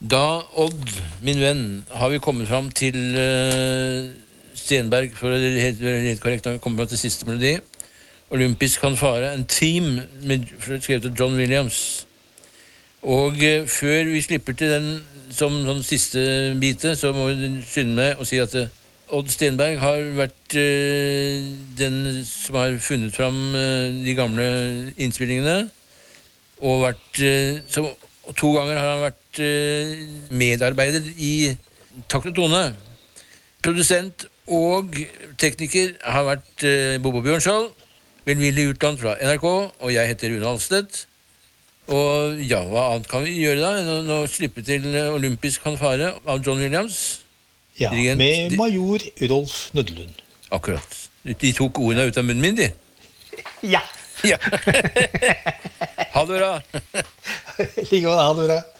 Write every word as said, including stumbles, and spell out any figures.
Da, Odd, min venn, har vi kommet fram til uh, Stenberg, for å være helt, helt korrekt, har vi kommet fram til siste melodi. Olympisk fanfare, en team med, skrevet av John Williams. Og uh, før vi slipper til den som sånn siste bite, så må vi skynde meg og si at uh, Odd Stenberg har vært uh, den som har funnet fram uh, de gamle innspillingene, og vært uh, som Og to ganger har han vært eh, medarbeider i Takt og Tone. Produsent og tekniker har vært eh, Bobo Bjørnskjold, velvillig utland fra N R K, og jeg heter Rune Alstedt. Og ja, hva annet kan vi gjøre da enn å, å slippe til olympisk fanfare av John Williams? Ja, Dirigent, med major Rolf Nøddelund. Akkurat. De tok ordene ut av munnen min, de. Ja. Ja. Ha det bra. Like godt, ha det bra.